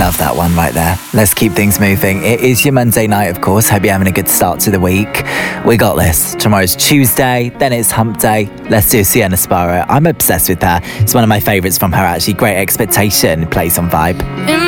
Love that one right there. Let's keep things moving. It is your Monday night, of course. Hope you're having a good start to the week. We got this. Tomorrow's Tuesday, then it's hump day. Let's do Sienna Sparrow. I'm obsessed with her. It's one of my favourites from her, actually. Great Expectation plays on Vibe.